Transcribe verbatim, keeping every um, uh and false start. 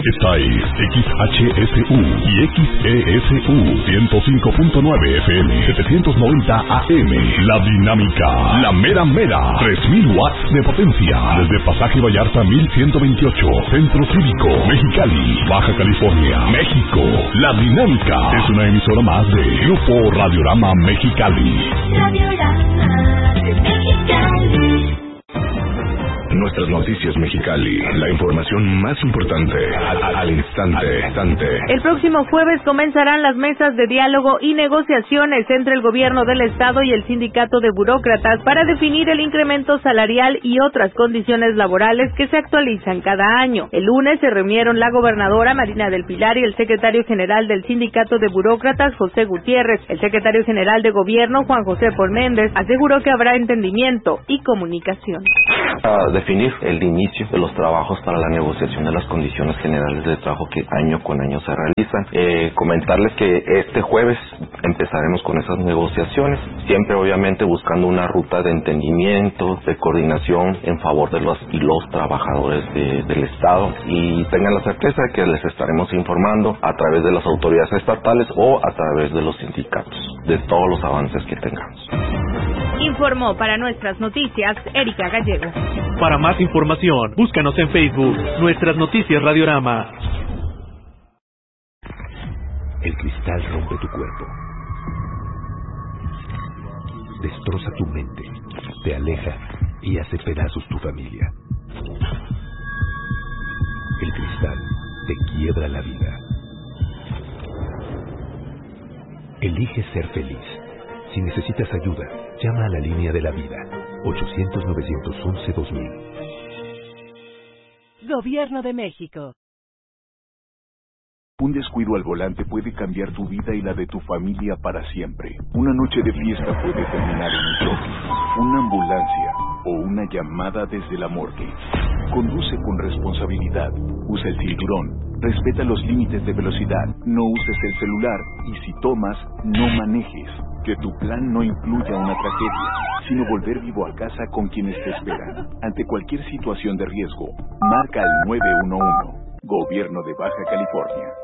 Esta es X H S U y X E S U ciento cinco punto nueve F M, setecientos noventa A M. La Dinámica, la mera mera, tres mil watts de potencia. Desde Pasaje Vallarta mil ciento veintiocho, Centro Cívico, Mexicali, Baja California, México. La Dinámica es una emisora más de Grupo Radiorama Mexicali. Radiorama Mexicali. Nuestras noticias Mexicali, la información más importante al, al, al instante, al instante. El próximo jueves comenzarán las mesas de diálogo y negociaciones entre el gobierno del estado y el sindicato de burócratas para definir el incremento salarial y otras condiciones laborales que se actualizan cada año. El lunes se reunieron la gobernadora Marina del Pilar y el secretario general del sindicato de burócratas, José Gutiérrez. El secretario general de gobierno, Juan José Pol Méndez, aseguró que habrá entendimiento y comunicación. A definir el inicio de los trabajos para la negociación de las condiciones generales de trabajo que año con año se realizan. Eh, comentarles que este jueves empezaremos con esas negociaciones, siempre obviamente buscando una ruta de entendimiento, de coordinación en favor de los y los trabajadores de, del Estado, y tengan la certeza de que les estaremos informando a través de las autoridades estatales o a través de los sindicatos de todos los avances que tengamos. Informó para Nuestras Noticias Erika Gallego. Para más información, búscanos en Facebook, Nuestras Noticias Radiorama. El cristal rompe tu cuerpo, destroza tu mente, te aleja y hace pedazos tu familia. El cristal te quiebra la vida. Elige ser feliz. Si necesitas ayuda, llama a la línea de la vida, ochocientos, novecientos once, dos mil. Gobierno de México. Un descuido al volante puede cambiar tu vida y la de tu familia para siempre. Una noche de fiesta puede terminar en un choque, una ambulancia o una llamada desde la morgue. Conduce con responsabilidad, usa el cinturón, respeta los límites de velocidad, no uses el celular y si tomas, no manejes. Que tu plan no incluya una tragedia, sino volver vivo a casa con quienes te esperan. Ante cualquier situación de riesgo, marca al nueve uno uno. Gobierno de Baja California.